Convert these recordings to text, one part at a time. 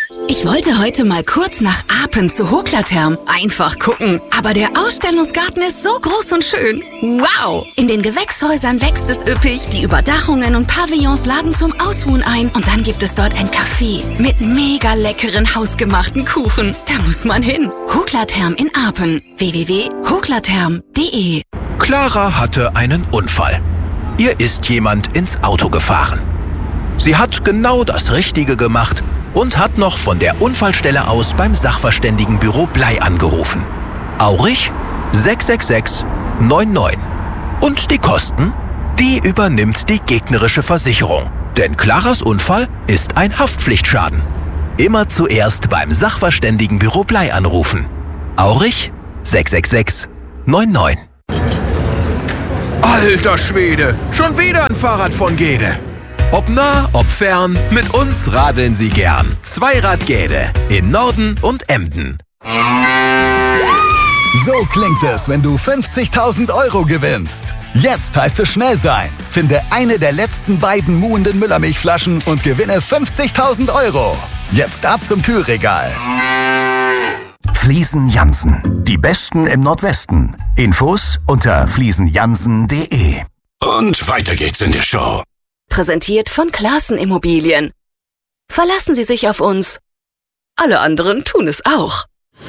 Ich wollte heute mal kurz nach Apen zu Hoklatherm. Einfach gucken. Aber der Ausstellungsgarten ist so groß und schön. Wow! In den Gewächshäusern wächst es üppig, die Überdachungen und Pavillons laden zum Ausruhen ein. Und dann gibt es dort ein Café mit mega leckeren hausgemachten Kuchen. Da muss man hin. Hoklatherm in Apen. www.hoklatherm.de. Clara hatte einen Unfall. Ihr ist jemand ins Auto gefahren. Sie hat genau das Richtige gemacht und hat noch von der Unfallstelle aus beim Sachverständigenbüro Blei angerufen. Aurich 666 99. Und die Kosten? Die übernimmt die gegnerische Versicherung. Denn Claras Unfall ist ein Haftpflichtschaden. Immer zuerst beim Sachverständigenbüro Blei anrufen. Aurich 666 99. Alter Schwede, schon wieder ein Fahrrad von Gede. Ob nah, ob fern, mit uns radeln Sie gern. Zweirad Gede in Norden und Emden. So klingt es, wenn du 50.000 Euro gewinnst. Jetzt heißt es schnell sein. Finde eine der letzten beiden muhenden Müllermilchflaschen und gewinne 50.000 Euro. Jetzt ab zum Kühlregal. Fliesen Jansen. Die Besten im Nordwesten. Infos unter fliesenjansen.de. Und weiter geht's in der Show. Präsentiert von Classen Immobilien. Verlassen Sie sich auf uns. Alle anderen tun es auch.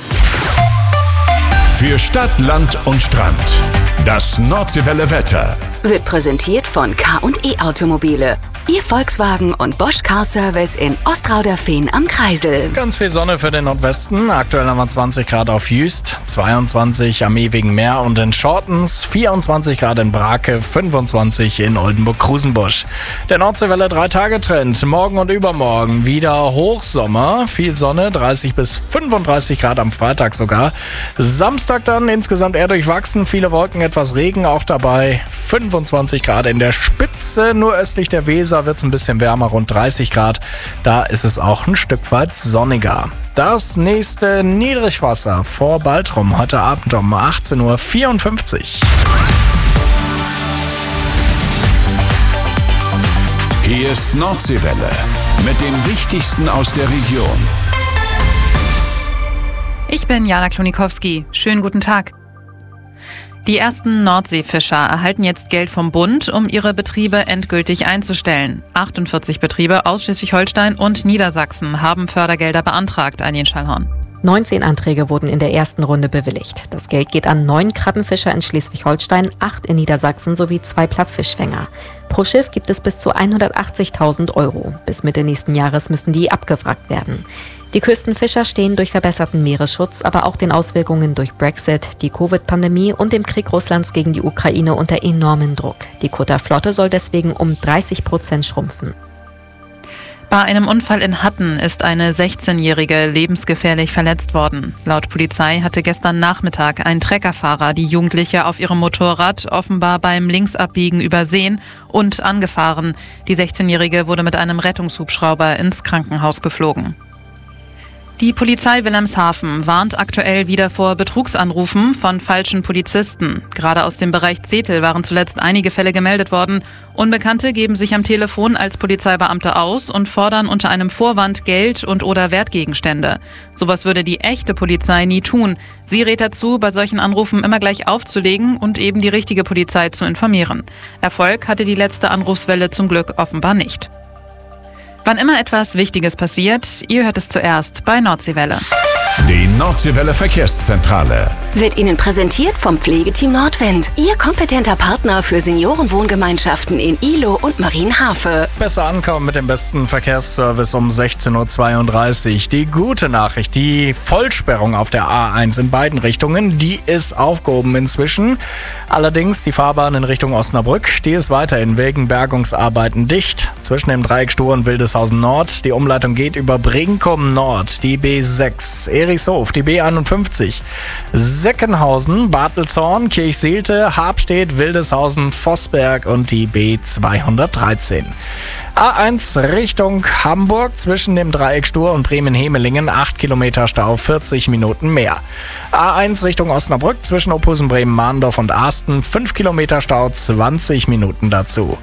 Für Stadt, Land und Strand. Das Nordseewelle Wetter. Wird präsentiert von K&E Automobile. Ihr Volkswagen und Bosch Car Service in Ostrauderfehn am Kreisel. Ganz viel Sonne für den Nordwesten. Aktuell haben wir 20 Grad auf Jüst, 22 am Ewigen Meer und in Schortens, 24 Grad in Brake, 25 in Oldenburg-Krusenbusch. Der Nordseewelle 3-Tage-Trend. Morgen und übermorgen wieder Hochsommer. Viel Sonne, 30 bis 35 Grad am Freitag sogar. Samstag dann insgesamt eher durchwachsen. Viele Wolken, etwas Regen auch dabei. 25 Grad in der Spitze, nur östlich der Weser wird es ein bisschen wärmer, rund 30 Grad. Da ist es auch ein Stück weit sonniger. Das nächste Niedrigwasser vor Baltrum heute Abend um 18:54 Uhr. Hier ist Nordseewelle mit dem Wichtigsten aus der Region. Ich bin Jana Klonikowski. Schönen guten Tag. Die ersten Nordseefischer erhalten jetzt Geld vom Bund, um ihre Betriebe endgültig einzustellen. 48 Betriebe aus Schleswig-Holstein und Niedersachsen haben Fördergelder beantragt, Anjen Schallhorn. 19 Anträge wurden in der ersten Runde bewilligt. Das Geld geht an 9 Krabbenfischer in Schleswig-Holstein, 8 in Niedersachsen sowie 2 Plattfischfänger. Pro Schiff gibt es bis zu 180.000 Euro. Bis Mitte nächsten Jahres müssen die abgewrackt werden. Die Küstenfischer stehen durch verbesserten Meeresschutz, aber auch den Auswirkungen durch Brexit, die Covid-Pandemie und dem Krieg Russlands gegen die Ukraine unter enormen Druck. Die Kutterflotte soll deswegen um 30% schrumpfen. Bei einem Unfall in Hatten ist eine 16-Jährige lebensgefährlich verletzt worden. Laut Polizei hatte gestern Nachmittag ein Treckerfahrer die Jugendliche auf ihrem Motorrad offenbar beim Linksabbiegen übersehen und angefahren. Die 16-Jährige wurde mit einem Rettungshubschrauber ins Krankenhaus geflogen. Die Polizei Wilhelmshaven warnt aktuell wieder vor Betrugsanrufen von falschen Polizisten. Gerade aus dem Bereich Zetel waren zuletzt einige Fälle gemeldet worden. Unbekannte geben sich am Telefon als Polizeibeamte aus und fordern unter einem Vorwand Geld und/oder Wertgegenstände. Sowas würde die echte Polizei nie tun. Sie rät dazu, bei solchen Anrufen immer gleich aufzulegen und eben die richtige Polizei zu informieren. Erfolg hatte die letzte Anrufswelle zum Glück offenbar nicht. Wann immer etwas Wichtiges passiert, ihr hört es zuerst bei Nordseewelle. Die Nordseewelle Verkehrszentrale Wird Ihnen präsentiert vom Pflegeteam Nordwind. Ihr kompetenter Partner für Seniorenwohngemeinschaften in Ihlow und Marienhafe. Besser ankommen mit dem besten Verkehrsservice um 16:32 Uhr. Die gute Nachricht, die Vollsperrung auf der A1 in beiden Richtungen, die ist aufgehoben inzwischen. Allerdings die Fahrbahn in Richtung Osnabrück, die ist weiterhin wegen Bergungsarbeiten dicht. Zwischen dem Dreieck Stur und Wildeshausen Nord. Die Umleitung geht über Brinkum Nord, die B6, Erichshof, die B51, Seckenhausen, Bartelzorn, Kirchseelte, Habstedt, Wildeshausen, Vossberg und die B213. A1 Richtung Hamburg zwischen dem Dreieck Stur und Bremen-Hemelingen 8 Kilometer Stau, 40 Minuten mehr. A1 Richtung Osnabrück zwischen Ophusen, Bremen, Mahndorf und Asten 5 Kilometer Stau, 20 Minuten dazu.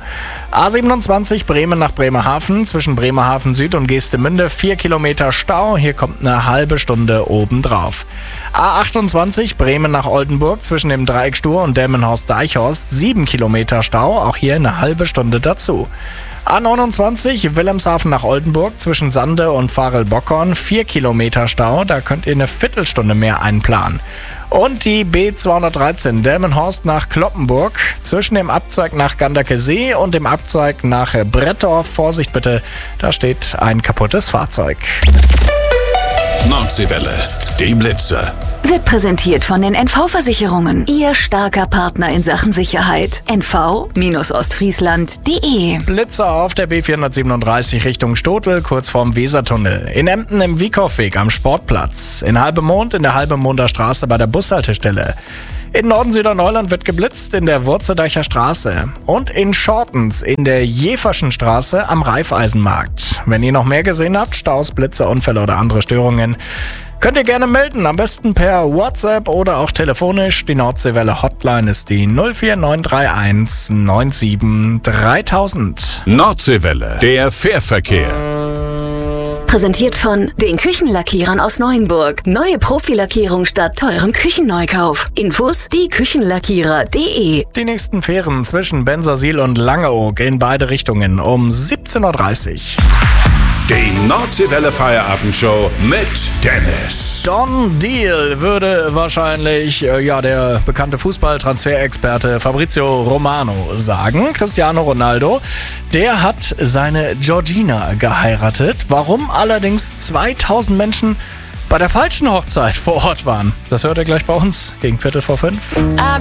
A27 Bremen nach Bremerhaven, zwischen Bremerhaven Süd und Geestemünde 4 Kilometer Stau, hier kommt eine halbe Stunde obendrauf. A28 Bremen nach Oldenburg, zwischen dem Dreieck Stur und Delmenhorst-Deichhorst 7 Kilometer Stau, auch hier eine halbe Stunde dazu. A29 Wilhelmshaven nach Oldenburg, zwischen Sande und Farel-Bockorn 4 Kilometer Stau, da könnt ihr eine Viertelstunde mehr einplanen. Und die B213 Delmenhorst nach Cloppenburg, zwischen dem Abzweig nach Ganderkesee und dem Abzweig nach Brettorf. Vorsicht bitte, da steht ein kaputtes Fahrzeug. Nordseewelle, die Blitzer. Wird präsentiert von den NV-Versicherungen. Ihr starker Partner in Sachen Sicherheit. NV-Ostfriesland.de. Blitzer auf der B437 Richtung Stotel, kurz vorm Wesertunnel. In Emden im Wiekow-Weg am Sportplatz. In Halbemond in der Halbemonder Straße bei der Bushaltestelle. In Norden-Süderneuland wird geblitzt in der Wurzeldeicher Straße. Und in Schortens in der Jeferschen Straße am Raiffeisenmarkt. Wenn ihr noch mehr gesehen habt, Staus, Blitze, Unfälle oder andere Störungen, könnt ihr gerne melden, am besten per WhatsApp oder auch telefonisch. Die Nordseewelle Hotline ist die 04931 97 3000. Nordseewelle, der Fährverkehr. Präsentiert von den Küchenlackierern aus Neuenburg. Neue Profilackierung statt teurem Küchenneukauf. Infos dieküchenlackierer.de. Die nächsten Fähren zwischen Bensersiel und Langeoog in beide Richtungen um 17.30 Uhr. Die Nordseewelle Feierabendshow mit Dennis. Don Deal würde wahrscheinlich der bekannte Fußballtransferexperte Fabrizio Romano sagen. Cristiano Ronaldo, der hat seine Georgina geheiratet. Warum allerdings 2000 Menschen bei der falschen Hochzeit vor Ort waren, das hört ihr gleich bei uns gegen 4:45.